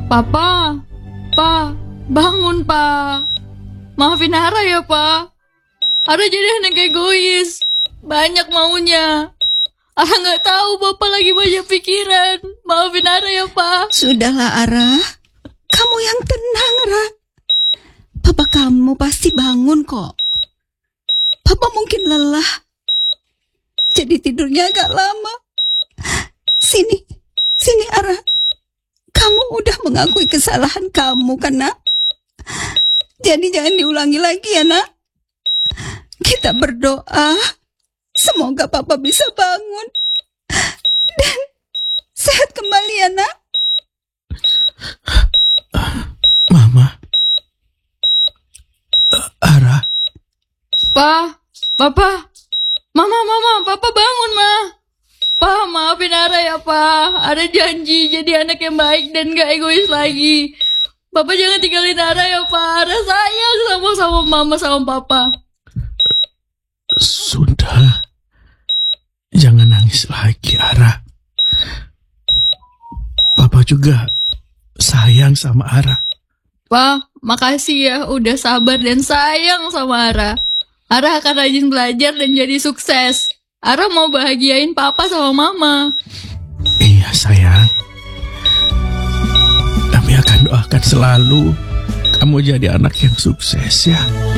Papa, Pa, bangun Pa. Maafin Ara ya Pa. Ara jadi anak egois, banyak maunya. Ara gak tahu Papa lagi banyak pikiran. Maafin Ara ya Pa. Sudahlah Ara, kamu yang tenang Ra. Papa kamu pasti bangun kok. Papa mungkin lelah, jadi tidurnya agak lama. Sini Ara. Kamu udah mengakui kesalahan kamu kan nak? Jadi jangan diulangi lagi ya nak. Kita berdoa semoga Papa bisa bangun dan sehat kembali ya nak. Mama, Ara. Papa, Mama, Papa bangun Ma. Pa, maafin Ara ya Pa. Ara janji jadi anak yang baik dan gak egois lagi. Papa jangan tinggalin Ara ya Pa. Ara sayang sama Mama sama Papa. Sudah, jangan nangis lagi Ara. Papa juga sayang sama Ara. Pa, makasih ya udah sabar dan sayang sama Ara. Ara akan rajin belajar dan jadi sukses. Ara mau bahagiain Papa sama Mama. Iya sayang. Kami akan doakan selalu kamu jadi anak yang sukses ya.